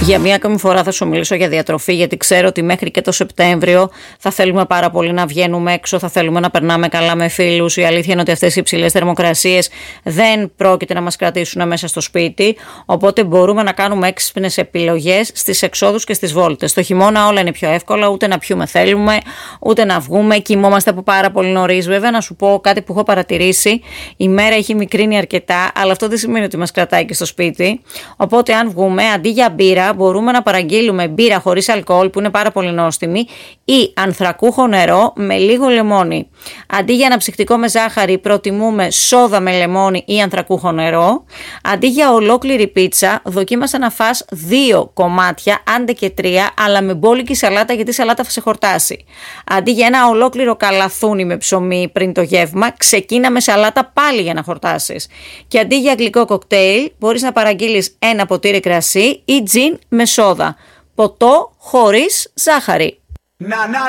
Για μία ακόμη φορά θα σου μιλήσω για διατροφή, γιατί ξέρω ότι μέχρι και το Σεπτέμβριο θα θέλουμε πάρα πολύ να βγαίνουμε έξω, θα θέλουμε να περνάμε καλά με φίλους. Η αλήθεια είναι ότι αυτές οι υψηλές θερμοκρασίες δεν πρόκειται να μας κρατήσουν μέσα στο σπίτι, οπότε μπορούμε να κάνουμε έξυπνες επιλογές στις εξόδους και στις βόλτες. Το χειμώνα όλα είναι πιο εύκολα, ούτε να πιούμε θέλουμε, ούτε να βγούμε. Κοιμόμαστε από πάρα πολύ νωρίς. Βέβαια, να σου πω κάτι που έχω παρατηρήσει: η μέρα έχει μικρύνει αρκετά, αλλά αυτό δεν σημαίνει ότι μας κρατάει και στο σπίτι. Οπότε, αν βγούμε, αντί για μπύρα, μπορούμε να παραγγείλουμε μπύρα χωρίς αλκοόλ, που είναι πάρα πολύ νόστιμη, ή ανθρακούχο νερό με λίγο λεμόνι. Αντί για ένα ψυκτικό με ζάχαρη, προτιμούμε σόδα με λεμόνι ή ανθρακούχο νερό. Αντί για ολόκληρη πίτσα, δοκίμασα να φας 2 κομμάτια, άντε και 3, αλλά με μπόλικη σαλάτα, γιατί η σαλάτα θα σε χορτάσει. Αντί για ένα ολόκληρο καλαθούνι με ψωμί πριν το γεύμα, ξεκίνα με σαλάτα πάλι για να χορτάσεις. Και αντί για γλυκό κοκτέιλ, μπορείς να παραγγείλεις ένα ποτήρι κρασί ή τζιν με σόδα. Ποτό χωρίς ζάχαρη.